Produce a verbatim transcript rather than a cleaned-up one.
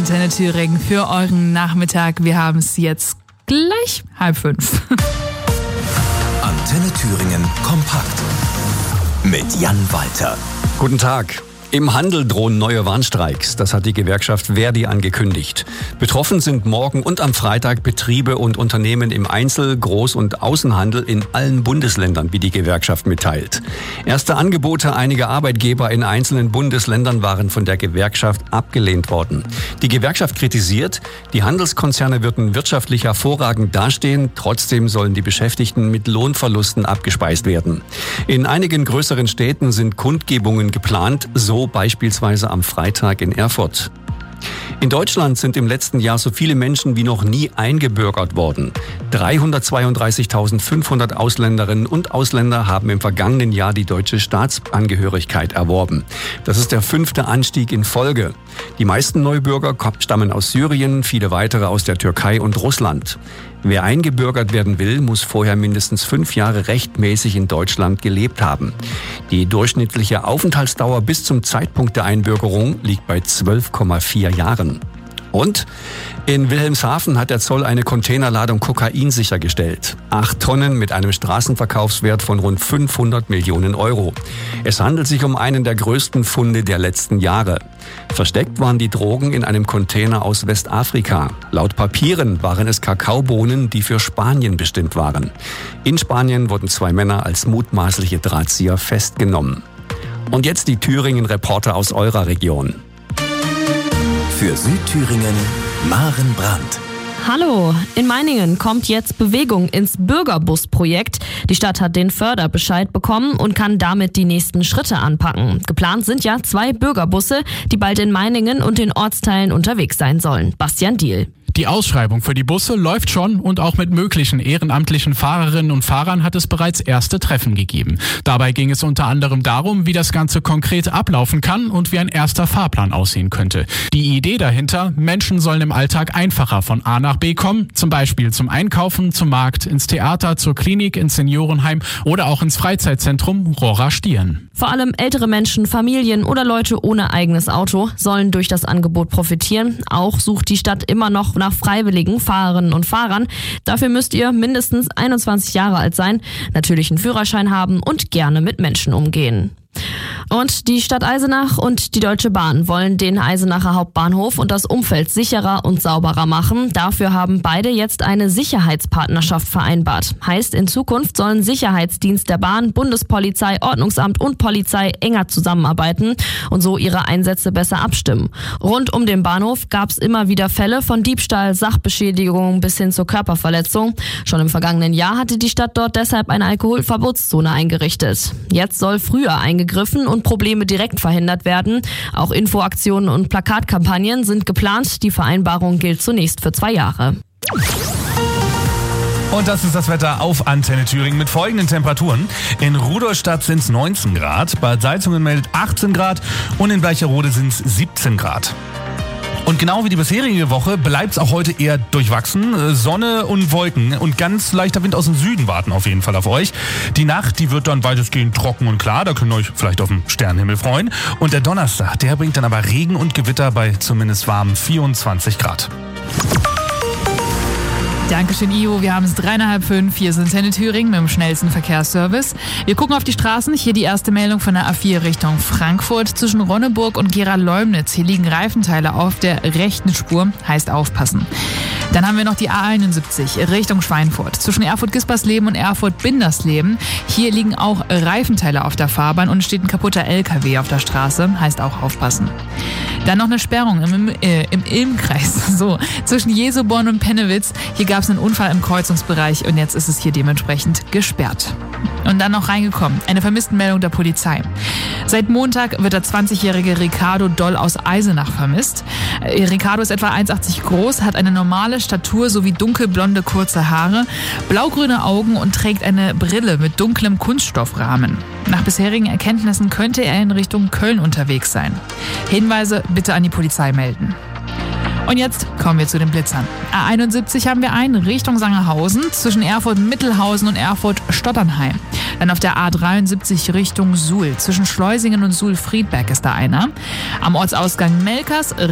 Antenne Thüringen für euren Nachmittag. Wir haben es jetzt gleich halb fünf. Antenne Thüringen kompakt mit Jan Walter. Guten Tag. Im Handel drohen neue Warnstreiks. Das hat die Gewerkschaft Verdi angekündigt. Betroffen sind morgen und am Freitag Betriebe und Unternehmen im Einzel-, Groß- und Außenhandel in allen Bundesländern, wie die Gewerkschaft mitteilt. Erste Angebote einiger Arbeitgeber in einzelnen Bundesländern waren von der Gewerkschaft abgelehnt worden. Die Gewerkschaft kritisiert, die Handelskonzerne würden wirtschaftlich hervorragend dastehen. Trotzdem sollen die Beschäftigten mit Lohnverlusten abgespeist werden. In einigen größeren Städten sind Kundgebungen geplant, so beispielsweise am Freitag in Erfurt. In Deutschland sind im letzten Jahr so viele Menschen wie noch nie eingebürgert worden. dreihundertzweiunddreißigtausendfünfhundert Ausländerinnen und Ausländer haben im vergangenen Jahr die deutsche Staatsangehörigkeit erworben. Das ist der fünfte Anstieg in Folge. Die meisten Neubürger stammen aus Syrien, viele weitere aus der Türkei und Russland. Wer eingebürgert werden will, muss vorher mindestens fünf Jahre rechtmäßig in Deutschland gelebt haben. Die durchschnittliche Aufenthaltsdauer bis zum Zeitpunkt der Einbürgerung liegt bei zwölf Komma vier Jahren. Und in Wilhelmshaven hat der Zoll eine Containerladung Kokain sichergestellt. Acht Tonnen mit einem Straßenverkaufswert von rund fünfhundert Millionen Euro. Es handelt sich um einen der größten Funde der letzten Jahre. Versteckt waren die Drogen in einem Container aus Westafrika. Laut Papieren waren es Kakaobohnen, die für Spanien bestimmt waren. In Spanien wurden zwei Männer als mutmaßliche Drahtzieher festgenommen. Und jetzt die Thüringen-Reporter aus eurer Region. Für Südthüringen, Maren Brandt. Hallo, in Meiningen kommt jetzt Bewegung ins Bürgerbus-Projekt. Die Stadt hat den Förderbescheid bekommen und kann damit die nächsten Schritte anpacken. Geplant sind ja zwei Bürgerbusse, die bald in Meiningen und den Ortsteilen unterwegs sein sollen. Bastian Diehl. Die Ausschreibung für die Busse läuft schon und auch mit möglichen ehrenamtlichen Fahrerinnen und Fahrern hat es bereits erste Treffen gegeben. Dabei ging es unter anderem darum, wie das Ganze konkret ablaufen kann und wie ein erster Fahrplan aussehen könnte. Die Idee dahinter, Menschen sollen im Alltag einfacher von A nach B kommen, zum Beispiel zum Einkaufen, zum Markt, ins Theater, zur Klinik, ins Seniorenheim oder auch ins Freizeitzentrum Rohrer-Stieren. Vor allem ältere Menschen, Familien oder Leute ohne eigenes Auto sollen durch das Angebot profitieren. Auch sucht die Stadt immer noch nach freiwilligen Fahrerinnen und Fahrern. Dafür müsst ihr mindestens einundzwanzig Jahre alt sein, natürlich einen Führerschein haben und gerne mit Menschen umgehen. Und die Stadt Eisenach und die Deutsche Bahn wollen den Eisenacher Hauptbahnhof und das Umfeld sicherer und sauberer machen. Dafür haben beide jetzt eine Sicherheitspartnerschaft vereinbart. Heißt, in Zukunft sollen Sicherheitsdienst der Bahn, Bundespolizei, Ordnungsamt und Polizei enger zusammenarbeiten und so ihre Einsätze besser abstimmen. Rund um den Bahnhof gab es immer wieder Fälle von Diebstahl, Sachbeschädigung bis hin zur Körperverletzung. Schon im vergangenen Jahr hatte die Stadt dort deshalb eine Alkoholverbotszone eingerichtet. Jetzt soll früher eingegriffen und Probleme direkt verhindert werden. Auch Infoaktionen und Plakatkampagnen sind geplant. Die Vereinbarung gilt zunächst für zwei Jahre. Und das ist das Wetter auf Antenne Thüringen mit folgenden Temperaturen. In Rudolstadt sind es neunzehn Grad, Bad Salzungen meldet achtzehn Grad und in Bleicherode sind es siebzehn Grad. Und genau wie die bisherige Woche bleibt es auch heute eher durchwachsen. Sonne und Wolken und ganz leichter Wind aus dem Süden warten auf jeden Fall auf euch. Die Nacht, die wird dann weitestgehend trocken und klar. Da könnt ihr euch vielleicht auf den Sternenhimmel freuen. Und der Donnerstag, der bringt dann aber Regen und Gewitter bei zumindest warmen vierundzwanzig Grad. Dankeschön, Ivo. Wir haben es dreieinhalb fünf. Hier sind Antenne Thüringen mit dem schnellsten Verkehrsservice. Wir gucken auf die Straßen. Hier die erste Meldung von der A vier Richtung Frankfurt. Zwischen Ronneburg und Gera-Leumnitz. Hier liegen Reifenteile auf der rechten Spur. Heißt aufpassen. Dann haben wir noch die A einundsiebzig Richtung Schweinfurt. Zwischen Erfurt-Gispersleben und Erfurt-Bindersleben. Hier liegen auch Reifenteile auf der Fahrbahn und es steht ein kaputter L K W auf der Straße. Heißt auch aufpassen. Dann noch eine Sperrung im, äh, im Ilmkreis. So, zwischen Jesoborn und Pennewitz. Hier gab es einen Unfall im Kreuzungsbereich und jetzt ist es hier dementsprechend gesperrt. Und dann noch reingekommen, eine Vermisstenmeldung der Polizei. Seit Montag wird der zwanzigjährige Ricardo Doll aus Eisenach vermisst. Ricardo ist etwa eins Komma achtzig groß, hat eine normale Statur sowie dunkelblonde kurze Haare, blaugrüne Augen und trägt eine Brille mit dunklem Kunststoffrahmen. Nach bisherigen Erkenntnissen könnte er in Richtung Köln unterwegs sein. Hinweise bitte an die Polizei melden. Und jetzt kommen wir zu den Blitzern. A einundsiebzig haben wir einen Richtung Sangerhausen zwischen Erfurt-Mittelhausen und Erfurt-Stotternheim. Dann auf der A dreiundsiebzig Richtung Suhl. Zwischen Schleusingen und Suhl-Friedberg ist da einer. Am Ortsausgang Melkers